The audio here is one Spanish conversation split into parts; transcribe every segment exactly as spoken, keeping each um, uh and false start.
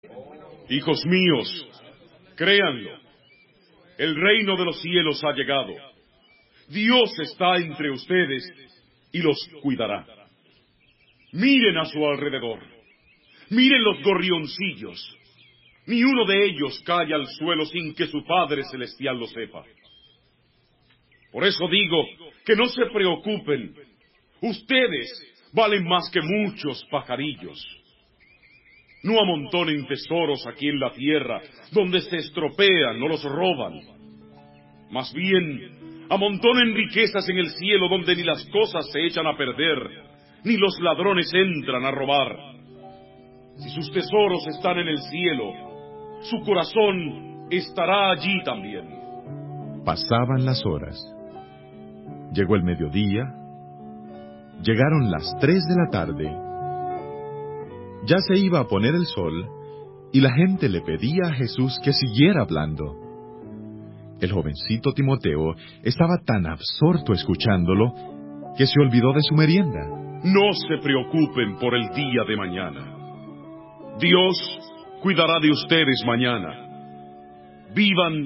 Hijos míos, créanlo, el reino de los cielos ha llegado. Dios está entre ustedes y los cuidará. Miren a su alrededor. Miren los gorrioncillos. Ni uno de ellos cae al suelo sin que su Padre Celestial lo sepa. Por eso digo que no se preocupen. Ustedes valen más que muchos pajarillos. No amontonen tesoros aquí en la tierra, donde se estropean o los roban. Más bien, amontonen riquezas en el cielo, donde ni las cosas se echan a perder, ni los ladrones entran a robar. Si sus tesoros están en el cielo, su corazón estará allí también. Pasaban las horas. Llegó el mediodía. Llegaron las tres de la tarde. Ya se iba a poner el sol, y la gente le pedía a Jesús que siguiera hablando. El jovencito Timoteo estaba tan absorto escuchándolo que se olvidó de su merienda. No se preocupen por el día de mañana. Dios cuidará de ustedes mañana. Vivan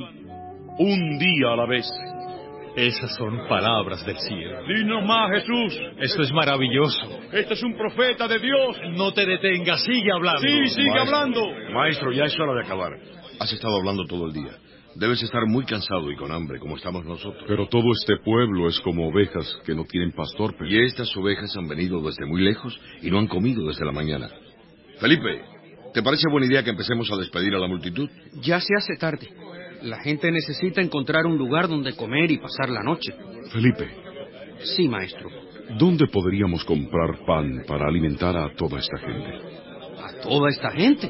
un día a la vez. Esas son palabras del cielo. Dinos más, Jesús. Esto es maravilloso. Este es un profeta de Dios. No te detengas, sigue hablando. Sí, sigue Maestro, hablando. Maestro, ya es hora de acabar. Has estado hablando todo el día. Debes estar muy cansado y con hambre, como estamos nosotros. Pero todo este pueblo es como ovejas que no tienen pastor, Pedro. Y estas ovejas han venido desde muy lejos y no han comido desde la mañana. Felipe, ¿te parece buena idea que empecemos a despedir a la multitud? Ya se hace tarde. La gente necesita encontrar un lugar donde comer y pasar la noche. Felipe. Sí, maestro. ¿Dónde podríamos comprar pan para alimentar a toda esta gente? ¿A toda esta gente?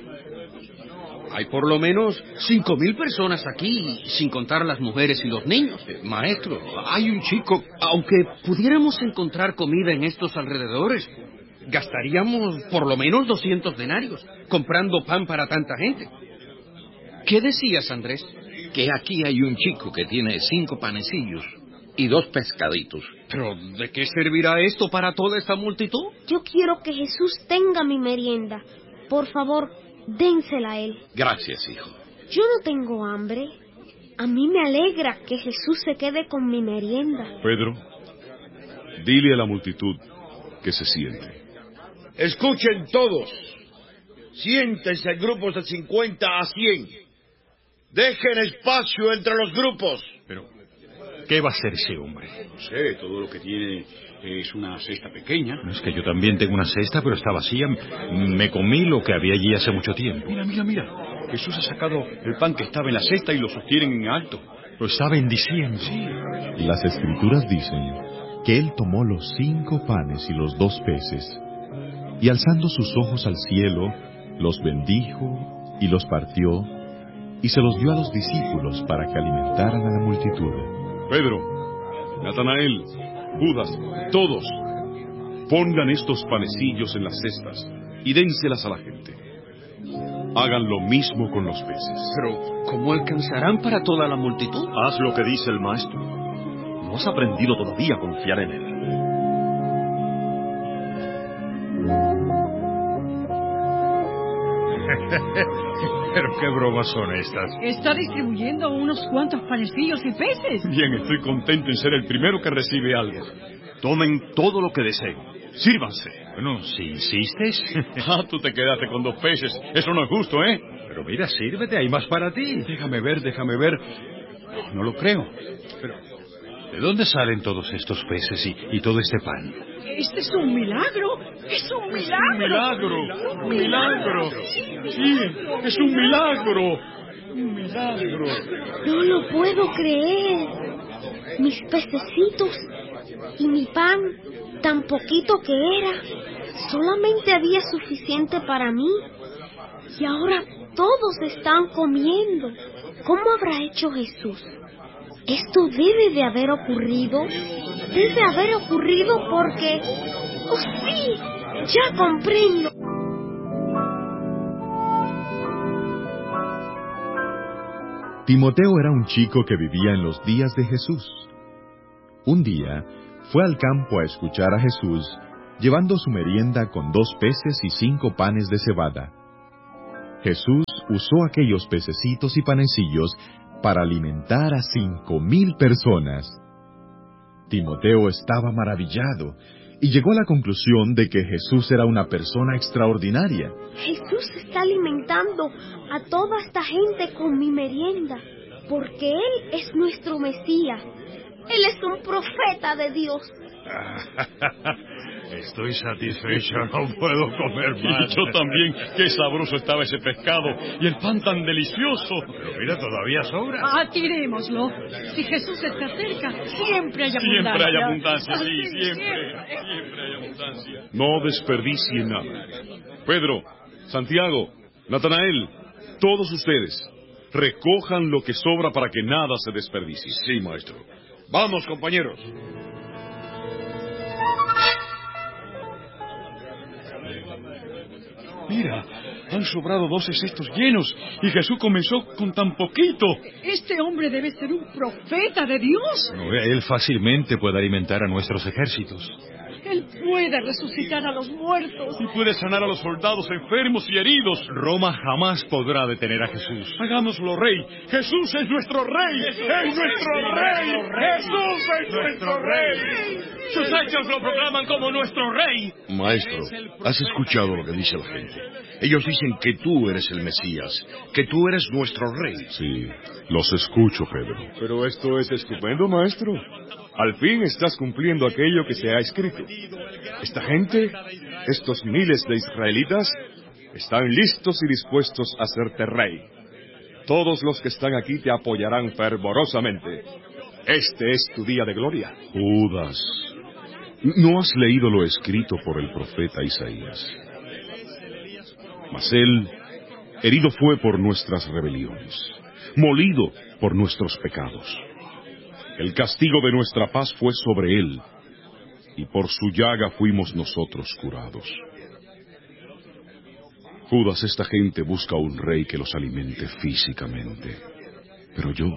Hay por lo menos cinco mil personas aquí, sin contar las mujeres y los niños. Eh, maestro, hay un chico... Aunque pudiéramos encontrar comida en estos alrededores, gastaríamos por lo menos doscientos denarios comprando pan para tanta gente. ¿Qué decías, Andrés? Que aquí hay un chico que tiene cinco panecillos y dos pescaditos. ¿Pero de qué servirá esto para toda esta multitud? Yo quiero que Jesús tenga mi merienda. Por favor, dénsela a él. Gracias, hijo. Yo no tengo hambre. A mí me alegra que Jesús se quede con mi merienda. Pedro, dile a la multitud que se siente. Escuchen todos. Siéntense en grupos de cincuenta a cien. Dejen espacio entre los grupos. Pero, ¿qué va a hacer ese hombre? No sé, todo lo que tiene es una cesta pequeña. No, es que yo también tengo una cesta, pero está vacía. Me comí lo que había allí hace mucho tiempo. Mira, mira, mira. Jesús ha sacado el pan que estaba en la cesta y lo sostienen en alto. Lo está bendiciendo. Sí. Las Escrituras dicen que Él tomó los cinco panes y los dos peces, y alzando sus ojos al cielo, los bendijo y los partió, y se los dio a los discípulos para que alimentaran a la multitud. Pedro, Natanael, Judas, todos, pongan estos panecillos en las cestas y dénselas a la gente. Hagan lo mismo con los peces. Pero, ¿cómo alcanzarán para toda la multitud? Haz lo que dice el maestro. No has aprendido todavía a confiar en él. Pero qué bromas son estas. Está distribuyendo unos cuantos panecillos y peces. Bien, estoy contento en ser el primero que recibe algo. Tomen todo lo que deseen. Sírvanse. Bueno, si insistes. Ah, tú te quedaste con dos peces. Eso no es justo, ¿eh? Pero mira, sírvete, hay más para ti. Déjame ver, déjame ver. No lo creo. Pero, ¿de dónde salen todos estos peces y, y todo este pan? Este es un milagro. Es un milagro. Un milagro. Un milagro. Sí, es un milagro. Un milagro. No lo puedo creer. Mis pececitos y mi pan, tan poquito que era, solamente había suficiente para mí. Y ahora todos están comiendo. ¿Cómo habrá hecho Jesús? Esto debe de haber ocurrido. Debe haber ocurrido porque... ¡Oh, sí! ¡Ya comprendo! Timoteo era un chico que vivía en los días de Jesús. Un día fue al campo a escuchar a Jesús, llevando su merienda con dos peces y cinco panes de cebada. Jesús usó aquellos pececitos y panecillos para alimentar a cinco mil personas. Timoteo estaba maravillado y llegó a la conclusión de que Jesús era una persona extraordinaria. Jesús está alimentando a toda esta gente con mi merienda, porque Él es nuestro Mesías. Él es un profeta de Dios. Estoy satisfecho, no puedo comer más. Y yo también. Qué sabroso estaba ese pescado y el pan tan delicioso. Pero mira, todavía sobra. Ah, tirémoslo. Si Jesús está cerca, siempre hay abundancia. Siempre hay abundancia, sí, Sí, siempre. siempre. Siempre hay abundancia. No desperdicien nada. Pedro, Santiago, Natanael, todos ustedes, recojan lo que sobra para que nada se desperdicie. Sí, maestro. Vamos, compañeros. Mira, han sobrado doce cestos llenos y Jesús comenzó con tan poquito. Este hombre debe ser un profeta de Dios. No, él fácilmente puede alimentar a nuestros ejércitos. Él puede resucitar a los muertos. Y puede sanar a los soldados enfermos y heridos. Roma jamás podrá detener a Jesús. Hagámoslo rey. Jesús es nuestro rey. Es nuestro rey. Jesús es nuestro rey. Sus hechos lo proclaman como nuestro rey. Maestro, has escuchado lo que dice la gente. Ellos dicen que tú eres el Mesías, que tú eres nuestro rey. Sí, los escucho, Pedro. Pero esto es estupendo, maestro. Al fin estás cumpliendo aquello que se ha escrito. Esta gente, estos miles de israelitas, están listos y dispuestos a hacerte rey. Todos los que están aquí te apoyarán fervorosamente. Este es tu día de gloria. Judas, ¿no has leído lo escrito por el profeta Isaías? Mas él, herido fue por nuestras rebeliones, molido por nuestros pecados. El castigo de nuestra paz fue sobre él, y por su llaga fuimos nosotros curados. Judas, esta gente busca un rey que los alimente físicamente. Pero yo,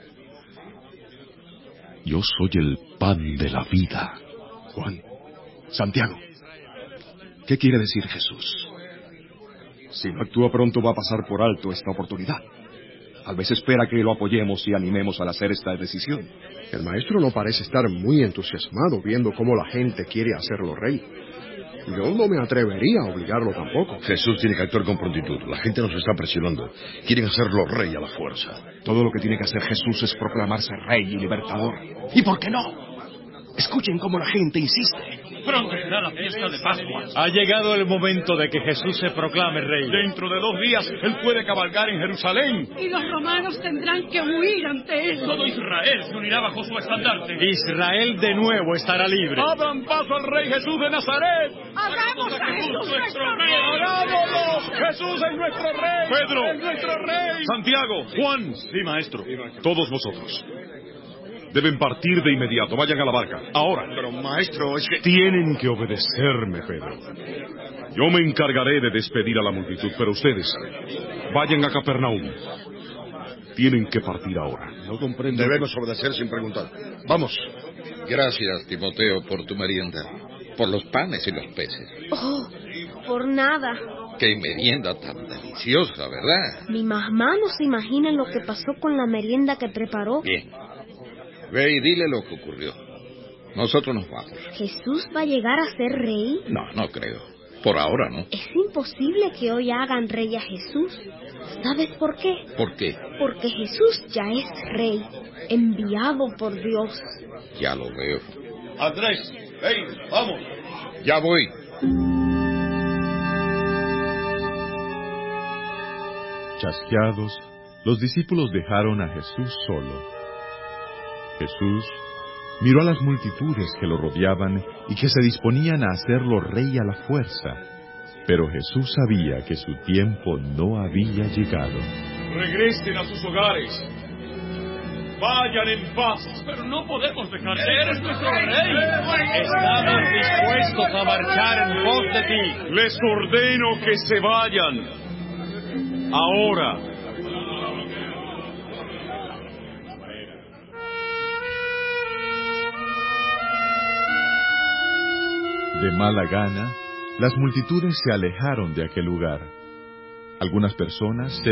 yo soy el pan de la vida. Juan, Santiago, ¿qué quiere decir Jesús? Si no actúa pronto va a pasar por alto esta oportunidad. Tal vez espera que lo apoyemos y animemos al hacer esta decisión. El maestro no parece estar muy entusiasmado viendo cómo la gente quiere hacerlo rey. Yo no me atrevería a obligarlo tampoco. Jesús tiene que actuar con prontitud. La gente nos está presionando. Quieren hacerlo rey a la fuerza. Todo lo que tiene que hacer Jesús es proclamarse rey y libertador. ¿Y por qué no? Escuchen cómo la gente insiste. Pronto será la fiesta de Pascua. Ha llegado el momento de que Jesús se proclame rey. Dentro de dos días Él puede cabalgar en Jerusalén. Y los romanos tendrán que huir ante Él. Todo Israel se unirá bajo su estandarte. Israel de nuevo estará libre. Abran paso al Rey Jesús de Nazaret. ¡Hagamos a Jesús nuestro rey! ¡Hagámoslo! ¡Jesús es nuestro rey! Pedro, ¡Es nuestro rey! Santiago, Juan. Sí, maestro. Todos vosotros deben partir de inmediato. Vayan a la barca. Ahora. Pero, maestro, es que... Tienen que obedecerme, Pedro. Yo me encargaré de despedir a la multitud, pero ustedes vayan a Capernaum. Tienen que partir ahora. No comprendo. Debemos obedecer sin preguntar. Vamos. Gracias, Timoteo, por tu merienda. Por los panes y los peces. Oh, por nada. Qué merienda tan deliciosa, ¿verdad? Mi mamá no se imagina lo que pasó con la merienda que preparó. Bien. Ve y dile lo que ocurrió. Nosotros nos vamos. ¿Jesús va a llegar a ser rey? No, no creo. Por ahora no. Es imposible que hoy hagan rey a Jesús. ¿Sabes por qué? ¿Por qué? Porque Jesús ya es rey, enviado por Dios. Ya lo veo. Andrés, ven, vamos. Ya voy. Chasqueados, los discípulos dejaron a Jesús solo. Jesús miró a las multitudes que lo rodeaban y que se disponían a hacerlo rey a la fuerza. Pero Jesús sabía que su tiempo no había llegado. Regresen a sus hogares. Vayan en paz. Pero no podemos dejar. Eres nuestro rey. Estamos dispuestos a marchar en pos de ti. Les ordeno que se vayan. Ahora. De mala gana, las multitudes se alejaron de aquel lugar. Algunas personas se